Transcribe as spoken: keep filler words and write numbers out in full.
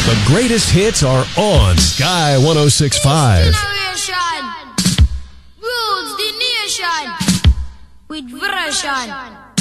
The greatest hits are on Sky one oh six point five. Generation rules the nation with version.